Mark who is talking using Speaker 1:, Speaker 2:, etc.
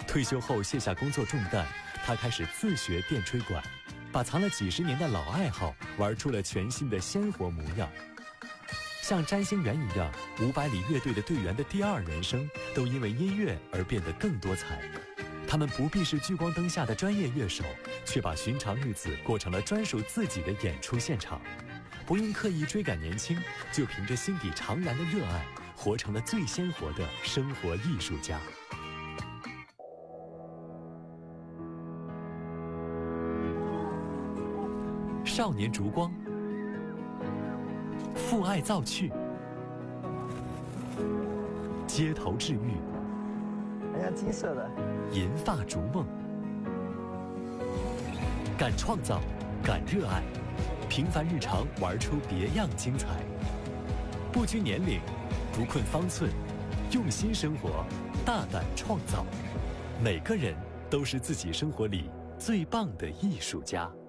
Speaker 1: 退休后卸下工作重担，他开始自学电吹管，把藏了几十年的老爱好玩出了全新的鲜活模样。像詹星元一样，500里乐队的队员的第二人生都因为音乐而变得更多彩。他们不必是聚光灯下的专业乐手，却把寻常日子过成了专属自己的演出现场。不因刻意追赶年轻，就凭着心底常燃的热爱，活成了最鲜活的生活艺术家。少年烛光，父爱造趣，街头治愈，
Speaker 2: 人家金色的
Speaker 1: 银发逐梦，敢创造，敢热爱，平凡日常玩出别样精彩。不拘年龄，不困方寸，用心生活，大胆创造。每个人都是自己生活里最棒的艺术家。